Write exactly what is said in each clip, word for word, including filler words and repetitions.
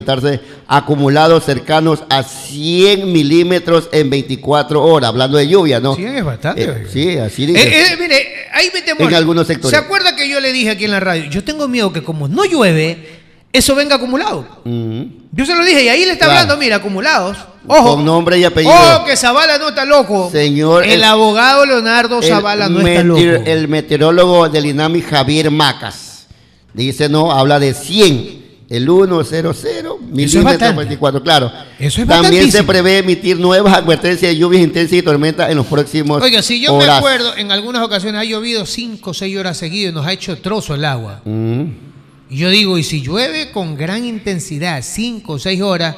registrarse acumulados cercanos a cien milímetros en veinticuatro horas, hablando de lluvia, ¿no? cien es bastante. Eh, sí, así dice. Eh, eh, mire, ahí metemos. En algunos sectores. ¿Se acuerda que yo le dije aquí en la radio? Yo tengo miedo que como no llueve, eso venga acumulado. Mm. Yo se lo dije y ahí le está claro. hablando, mira, acumulados. Ojo. Con nombre y apellido. Ojo, que Zavala no está loco. Señor. El, el abogado Leonardo Zavala no está loco. El meteorólogo del INAMI, Javier Macas, dice, no, habla de cien. El uno cero cero milímetros veinticuatro, claro. Eso es También se prevé emitir nuevas advertencias de lluvias intensas y tormentas en los próximos Oiga, si yo horas. me acuerdo, en algunas ocasiones ha llovido cinco o seis horas seguidas y nos ha hecho trozo el agua. Mm. Y yo digo, y si llueve con gran intensidad, cinco o seis horas,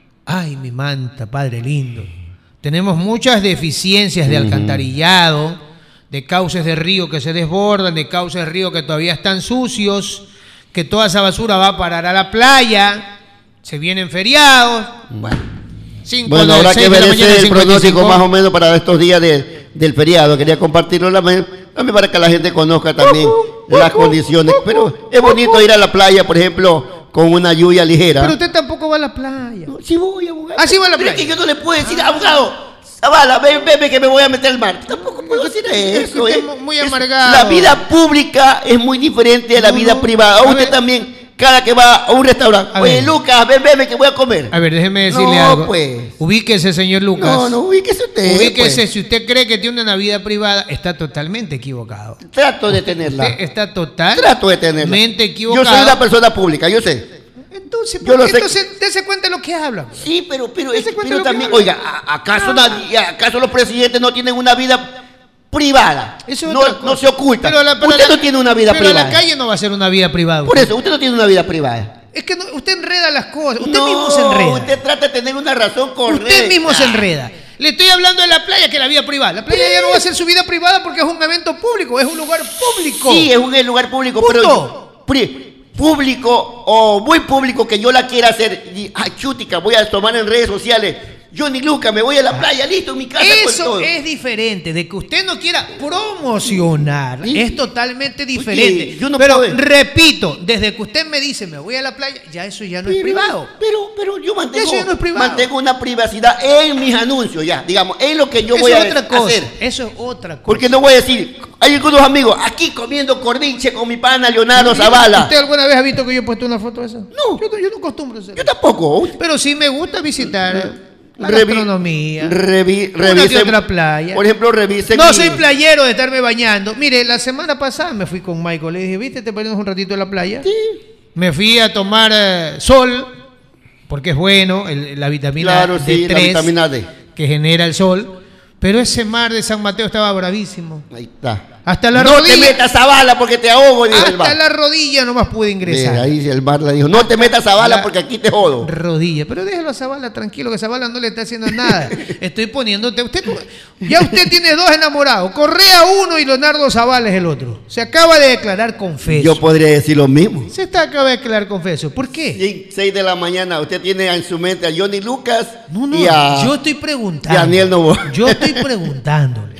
ay, mi manta, Padre lindo. Tenemos muchas deficiencias de alcantarillado, de cauces de río que se desbordan, de cauces de río que todavía están sucios, que toda esa basura va a parar a la playa, se vienen feriados. Bueno, cinco, bueno habrá que ver ese el pronóstico más o menos para estos días de, del feriado. Quería compartirlo también para que la gente conozca también uh, uh, las uh, condiciones. Uh, uh, Pero es bonito uh, uh, ir a la playa, por ejemplo, con una lluvia ligera. Pero usted tampoco va a la playa. No, sí voy, abogado. Ah, sí va a la playa. Pero es que yo no le puedo decir, ah, abogado, Zavala, ven, ven, que me voy a meter al mar. Tampoco puedo decir eso. Es muy amargado. La vida pública es muy diferente a la no, vida no. privada. A usted ver. también, cada que va a un restaurante. A Oye, ver. Lucas, ven, ven, que voy a comer. A ver, déjeme decirle no, algo. Pues. Ubíquese, señor Lucas. No, no, ubíquese usted. Ubíquese. Pues. Si usted cree que tiene una vida privada, está totalmente equivocado. Trato de tenerla. Usted está totalmente Trato de tenerla. equivocado. Yo soy una persona pública, yo sé. Entonces, yo lo sé. entonces dése cuenta de lo que habla. Sí, pero, pero, es, pero también, oiga, ¿acaso, nadie, ¿acaso los presidentes no tienen una vida privada? Eso es no, no se oculta. Pero la, pero usted la, no tiene una vida pero privada. Pero la calle no va a ser una vida privada. Por eso, usted no tiene una vida privada. Es que no, usted enreda las cosas. Usted no, mismo se enreda. Usted trata de tener una razón correcta. Usted mismo se enreda. Le estoy hablando de la playa, que es la vida privada. La playa ya no va a ser su vida privada porque es un evento público, es un lugar público. Sí, es un lugar público, Punto. pero pri, público o muy público que yo la quiera hacer. Y, ay, chútica, voy a tomar en redes sociales. Yo ni Luca, me voy a la playa, listo, en mi casa. Eso con todo. es diferente, de que usted no quiera promocionar, ¿sí? Es totalmente diferente. Oye, yo no pero puedo. repito, desde que usted me dice me voy a la playa, ya eso ya no pero, es privado. Pero, pero yo mantengo, eso ya no es privado. mantengo una privacidad en mis anuncios, ya, digamos, en lo que yo eso voy es a otra cosa. hacer. Eso es otra cosa. Porque no voy a decir, hay algunos amigos aquí comiendo corniche con mi pana Leonardo Zavala. ¿Usted alguna vez ha visto que yo he puesto una foto de esa? No. Yo, yo no acostumbro a hacer. Yo tampoco. Pero sí me gusta visitar la Revi gastronomía, revi una revise, que otra playa. Por ejemplo, revisen. No mi... soy playero de estarme bañando. Mire, la semana pasada me fui con Michael. Le dije, ¿viste? Te ponemos un ratito en la playa. Sí. Me fui a tomar uh, sol, porque es bueno, el, la vitamina claro, D sí, tres, la vitamina D que genera el sol. Pero ese mar de San Mateo estaba bravísimo. Ahí está. Hasta la no rodilla. te metas a bala porque te ahogo, dijo Hasta el bar. la rodilla nomás pude ingresar. Mira, ahí el bar le dijo, no te metas a bala porque aquí te jodo. Rodilla, pero déjelo a Zavala tranquilo, que Zavala no le está haciendo nada. Estoy poniéndote, usted, ya usted tiene dos enamorados, Correa uno y Leonardo Zavala es el otro. Se acaba de declarar confeso. Yo podría decir lo mismo. Se está, acaba de declarar confeso. ¿Por qué? Sí, seis de la mañana, usted tiene en su mente a Johnny Lucas no, no, y a... yo estoy preguntando. Y a Daniel Novo. Yo estoy preguntándole.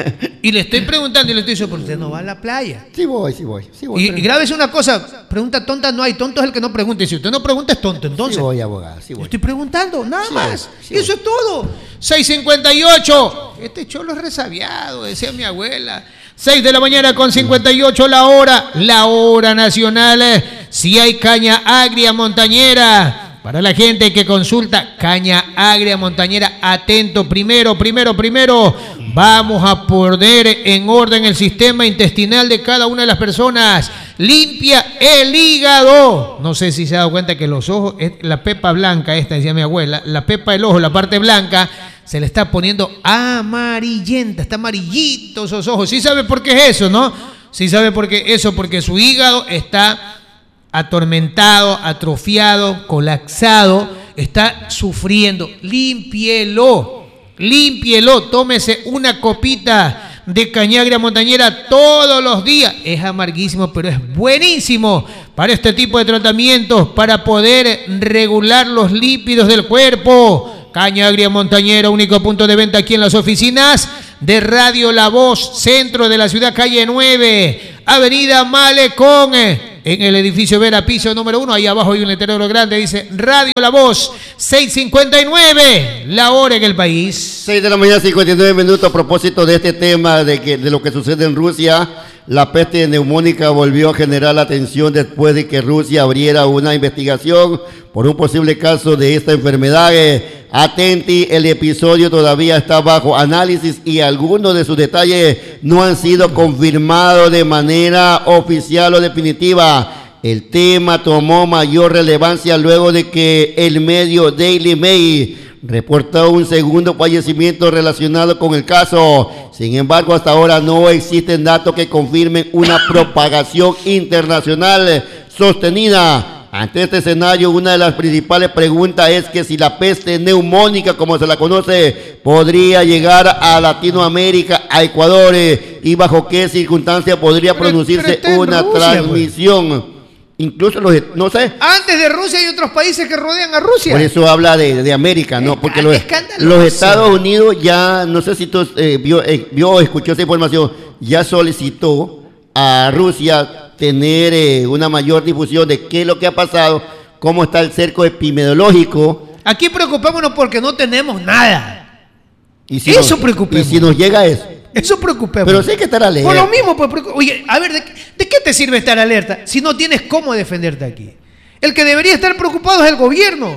Y le estoy preguntando y le estoy diciendo, ¿por usted no va a la playa? Sí voy, sí voy. Sí voy y, y grábese una cosa, pregunta tonta no hay, tonto es el que no pregunta. Y si usted no pregunta es tonto, entonces. Sí voy, abogado, sí voy. Yo estoy preguntando, nada sí más. Voy, sí y eso voy. es todo. seis cincuenta y ocho. Este cholo es resabiado, decía mi abuela. seis de la mañana con cincuenta y ocho la hora. La hora nacional. Si hay caña agria montañera. Para la gente que consulta caña agria montañera, atento, primero, primero, primero, vamos a poner en orden el sistema intestinal de cada una de las personas. Limpia el hígado. No sé si se ha dado cuenta que los ojos, la pepa blanca, esta decía mi abuela, la pepa del ojo, la parte blanca, se le está poniendo amarillenta, está amarillito esos ojos. ¿Sí sabe por qué es eso, no? Sí sabe por qué eso, porque su hígado está atormentado, atrofiado, colapsado, está sufriendo. Límpielo, límpielo, tómese una copita de caña agria montañera todos los días. Es amarguísimo, pero es buenísimo para este tipo de tratamientos, para poder regular los lípidos del cuerpo. Caña agria montañera, único punto de venta aquí en las oficinas de Radio La Voz, centro de la ciudad, calle nueve, avenida Malecón. en el edificio Vera, piso número uno. Ahí abajo hay un letrero grande, dice Radio La Voz, seis cincuenta y nueve, la hora en el país. seis de la mañana, cincuenta y nueve minutos. A propósito de este tema de, que, de lo que sucede en Rusia, la peste neumónica volvió a generar la atención después de que Rusia abriera una investigación por un posible caso de esta enfermedad. Atenti, el episodio todavía está bajo análisis y algunos de sus detalles no han sido confirmados de manera oficial o definitiva. El tema tomó mayor relevancia luego de que el medio Daily Mail reportó un segundo fallecimiento relacionado con el caso. Sin embargo, hasta ahora no existen datos que confirmen una propagación internacional sostenida. Ante este escenario, una de las principales preguntas es que si la peste neumónica, como se la conoce, podría llegar a Latinoamérica, a Ecuador, y bajo qué circunstancias podría Pero- producirse pero está en una Rusia, transmisión. Incluso los, no sé, Antes de Rusia hay otros países que rodean a Rusia. por eso habla de, de América, ¿no? Porque los, Escandaloso. los Estados Unidos ya, no sé si tú eh, vio, eh, vio o escuchó esa información, ya solicitó a Rusia tener eh, una mayor difusión de qué es lo que ha pasado, cómo está el cerco epidemiológico. Aquí preocupémonos porque no tenemos nada. Y si Eso nos, preocupemos. Y si nos llega eso. Eso preocupemos. Pero sí hay que estar alerta. Por lo mismo, pues, preocu- oye, a ver, ¿de, qué- ¿de qué te sirve estar alerta si no tienes cómo defenderte aquí? El que debería estar preocupado es el gobierno.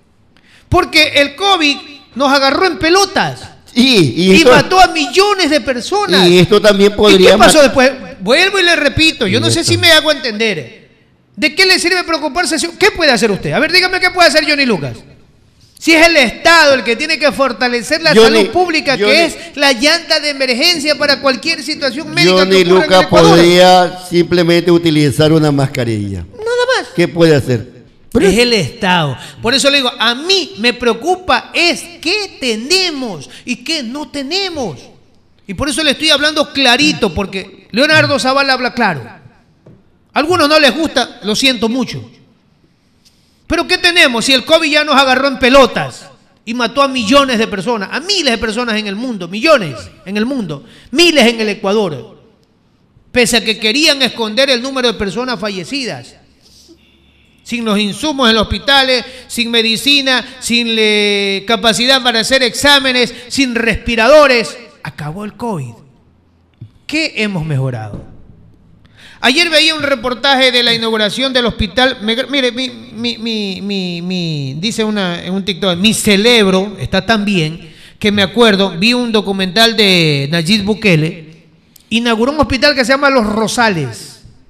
Porque el COVID nos agarró en pelotas. Sí, y, Y esto, mató a millones de personas. y esto también ¿Y podría... qué pasó mat- después? Vuelvo y le repito, yo Y no sé esto. si me hago entender. ¿De qué le sirve preocuparse? si- ¿Qué puede hacer usted? A ver, dígame qué puede hacer Johnny Lucas. Si es el Estado el que tiene que fortalecer la Johnny- salud pública, Johnny- que es la llanta de emergencia para cualquier situación médica Johnny que ocurra en el Lucas Ecuador. podría simplemente utilizar una mascarilla. Nada más. ¿Qué puede hacer? Pero Es el Estado. Por eso le digo, a mí me preocupa es qué tenemos y qué no tenemos. Y por eso le estoy hablando clarito, porque Leonardo Zavala habla claro. A algunos no les gusta, lo siento mucho. Pero ¿qué tenemos si el COVID ya nos agarró en pelotas y mató a millones de personas, a miles de personas en el mundo, millones en el mundo, miles en el Ecuador, pese a que querían esconder el número de personas fallecidas? Sin los insumos en los hospitales, sin medicina, sin le, capacidad para hacer exámenes, sin respiradores. Acabó el COVID. ¿Qué hemos mejorado? Ayer veía un reportaje de la inauguración del hospital. Me- mire, mi, mi, mi, mi, mi- dice una, en un TikTok, mi cerebro está tan bien que me acuerdo, vi un documental de Nayib Bukele, inauguró un hospital que se llama Los Rosales.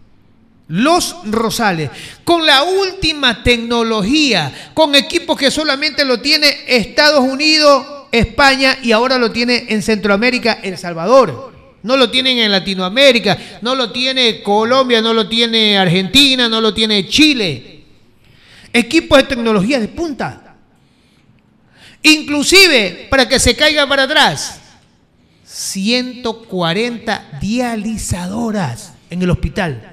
Los Rosales, con la última tecnología, con equipos que solamente lo tiene Estados Unidos, España y ahora lo tiene en Centroamérica, El Salvador. No lo tienen en Latinoamérica, no lo tiene Colombia, no lo tiene Argentina, no lo tiene Chile. Equipos de tecnología de punta. Inclusive, para que se caiga para atrás, ciento cuarenta dializadoras en el hospital.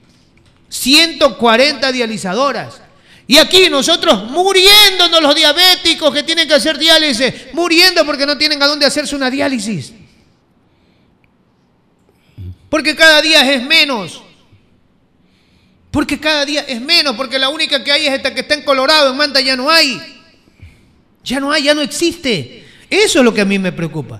ciento cuarenta dializadoras. Y aquí nosotros muriéndonos los diabéticos que tienen que hacer diálisis, muriendo porque no tienen a dónde hacerse una diálisis. Porque cada día es menos. Porque cada día es menos, porque la única que hay es esta que está en Colorado, en Manta ya no hay. Ya no hay, ya no existe. Eso es lo que a mí me preocupa.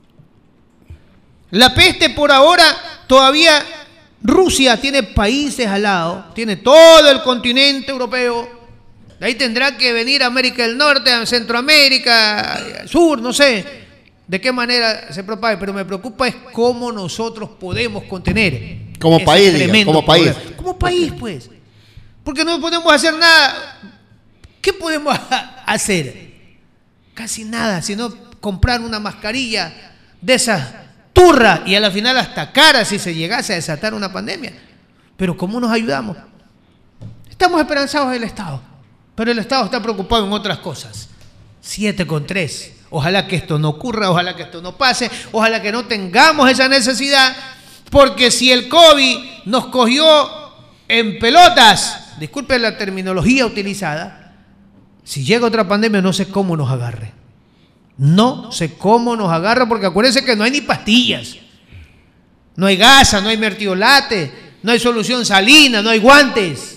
La peste por ahora todavía... Rusia tiene países al lado, tiene todo el continente europeo, de ahí tendrá que venir a América del Norte, a Centroamérica, al sur, no sé de qué manera se propague, pero me preocupa es cómo nosotros podemos contener. Como ese país, diga, tremendo como país. problema. Como país, pues. Porque no podemos hacer nada. ¿Qué podemos hacer? Casi nada, sino comprar una mascarilla de esas turra y a la final hasta cara si se llegase a desatar una pandemia. Pero ¿cómo nos ayudamos? Estamos esperanzados en el Estado, pero el Estado está preocupado en otras cosas. Siete con tres. Ojalá que esto no ocurra, ojalá que esto no pase, ojalá que no tengamos esa necesidad, porque si el COVID nos cogió en pelotas, disculpen la terminología utilizada, si llega otra pandemia no sé cómo nos agarre. No sé cómo nos agarra, porque acuérdense que no hay ni pastillas, no hay gasa, no hay mertiolate, no hay solución salina, no hay guantes.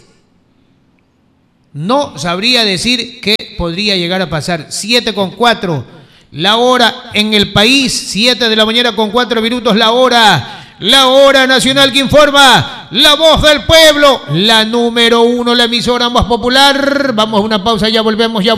No sabría decir qué podría llegar a pasar. siete con cuatro, la hora en el país, siete de la mañana con cuatro minutos, la hora. La hora nacional que informa, la voz del pueblo, la número uno, la emisora más popular. Vamos a una pausa, ya volvemos, ya